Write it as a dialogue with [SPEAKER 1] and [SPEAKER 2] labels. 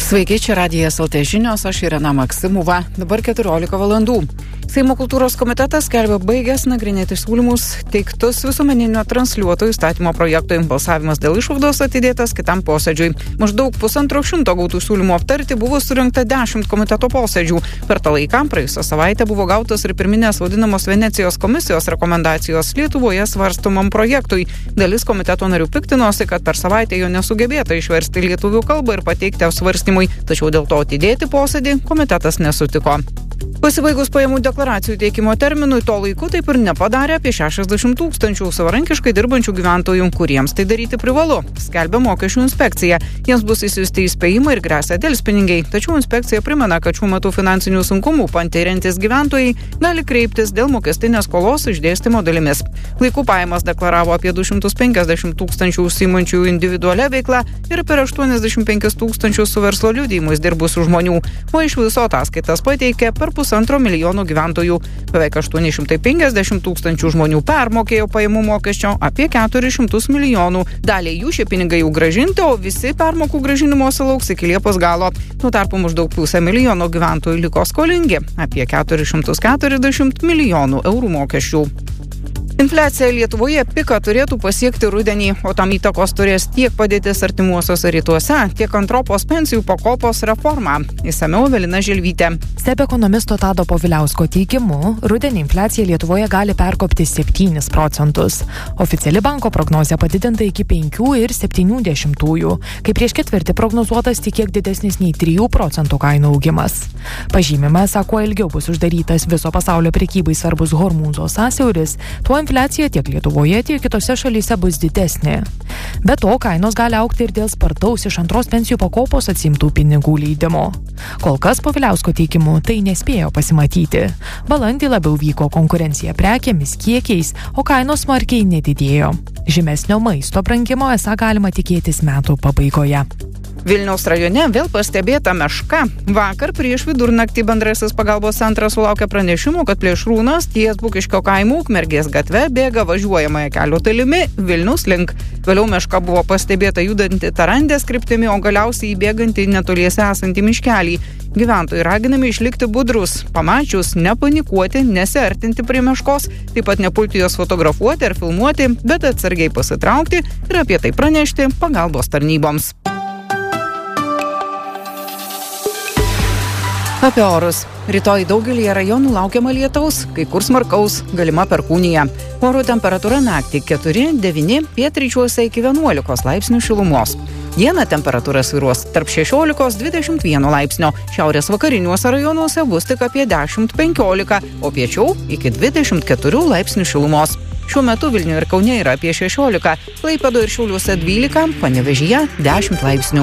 [SPEAKER 1] Sveiki, čia Radijas LT žinios, aš Irena Maksimova. Dabar 14 valandų. Seimo kultūros komitetas skelbia baigęs nagrinėti siūlymus teiktus visuomeninio transliuotojų įstatymo projektui. Balsavimas dėl išvados atidėtas kitam posėdžiui. Maždaug 150 gautų siūlymų aptarti buvo surinkta 10 komiteto posėdžių. Per tą laiką praėjusią savaitę buvo gautos ir pirminės vadinamos Venecijos komisijos rekomendacijos Lietuvoje svarstomam projektui. Dalis komiteto narių piktinosi, kad per savaitę jo nesugebėta išversti į lietuvių kalbą ir pateikti apsvarstymui, tačiau dėl to atidėti posėdį komitetas nesutiko. Pasibaigus pajamų deklaracijų teikimo terminui, to laiku taip ir nepadarė apie 60 000 savarankiškai dirbančių gyventojų, kuriems tai daryti privalu, skelbia mokesčių inspekcija. Jiems bus išsiųsti įspėjimai ir gresia delspinigiai, tačiau inspekcija primena, kad šiuo metu finansinių sunkumų patiriantys gyventojai gali kreiptis dėl mokestinės skolos išdėstymo dalimis. Laiku pajamas deklaravo apie 250 000 užsiimančių individualią veiklą ir per 85 000 su verslo liudijimais dirbusių žmonių, o iš viso ataskaitas pateikė per 1,5 milijono gyventojų. Beveik 850 000 žmonių permokėjo pajamų mokesčio, apie 400 milijonų. Daliai jų šie pinigai jau grąžinti, o visi permokų grąžinimo sulauks iki Liepos galo. Tuo tarpu maždaug 500 milijono gyventojų liko skolingi, apie 440 milijonų eurų mokesčių. Infliacija Lietuvoje piką turėtų pasiekti rudenį, o tam įtakos turės tiek padėtis artimuosiuose rytuose, tiek antropos pensijų pakopos reforma. Išsamiau Evelina Želvytė.
[SPEAKER 2] Steb ekonomisto Tado Poviliausko teigimu, rudenį infliacija Lietuvoje gali perkopti 7%. Oficiali banko prognozė padidinta iki 5,7%, kai prieš ketvirtį prognozuotas tik kiek didesnis nei 3% kainų augimas. Pažymima, kuo ilgiau bus uždarytas viso pasaulio prekybai svarbus Hormūzo sąsiauris, tuo infliacija tiek Lietuvoje, tiek kitose šalyse bus didesnė. Be to, kainos gali augti ir dėl spartaus iš antros pensijų pakopos atsiimtų pinigų leidimo. Kol kas Poviliausko teikimu tai nespėjo pasimatyti. Balandį labiau vyko konkurencija prekėmis, kiekiais, o kainos smarkiai nedidėjo. Žemesnio maisto brangimo esą galima tikėtis metų pabaigoje.
[SPEAKER 1] Vilniaus rajone vėl pastebėta meška. Vakar prieš vidurnaktį bendrasis pagalbos centras sulaukė pranešimų, kad plėšrūnas ties Bukiškio kaimų Ukmergės gatve bėga važiuojamąją kelio dalimi Vilniaus link. Vėliau meška buvo pastebėta judanti Tarandės kryptimi, o galiausiai įbėganti netoliese esantį miškelį. Gyventojai raginami išlikti budrus, pamačius nepanikuoti, nesiartinti prie meškos, taip pat nepulti jos fotografuoti ar filmuoti, bet atsargiai pasitraukti ir apie tai pranešti pagalbos tarnyboms. Apie orus. Rytoj daugelį rajonų laukiama lietaus, kai kur smarkaus, galima perkūnija. Oro temperatūra naktį 4-9, pietryčiuose iki 11 laipsnių šilumos. Dieną temperatūra svyruos tarp 16-21 laipsnio, šiaurės vakariniuose rajonuose bus tik apie 10-15, o piečiau iki 24 laipsnių šilumos. Šiuo metu Vilniuje ir Kaune yra apie 16, Klaipėdoje ir Šiauliuose 12, Panevėžyje 10 laipsnių.